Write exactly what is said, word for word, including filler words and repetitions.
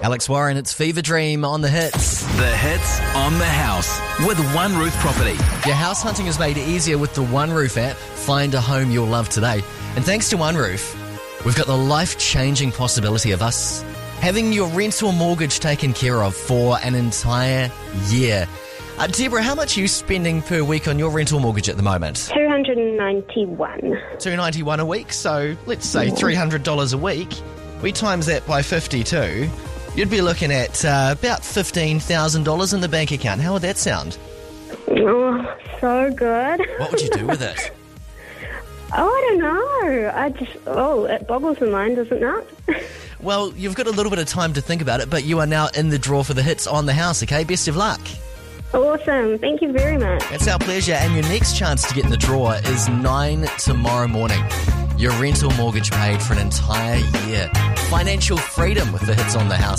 Alex Warren, it's Fever Dream on the Hits. The Hits on the House with One Roof Property. Your house hunting is made easier with the One Roof app. Find a home you'll love today. And thanks to One Roof, we've got the life-changing possibility of us having your rental mortgage taken care of for an entire year. Uh, Deborah, how much are you spending per week on your rental mortgage at the moment? two hundred ninety-one. two hundred ninety-one a week, so let's say three hundred dollars a week. We times that by fifty-two, you'd be looking at uh, about fifteen thousand dollars in the bank account. How would that sound? Oh, so good. What would you do with it? Oh, I don't know. I just, oh, it boggles the mind, doesn't it? Well, you've got a little bit of time to think about it, but you are now in the draw for the Hits on the House, okay? Best of luck. Awesome. Thank you very much. It's our pleasure, and your next chance to get in the draw is nine tomorrow morning. Your rental mortgage paid for an entire year. Financial freedom with the Hits on the House.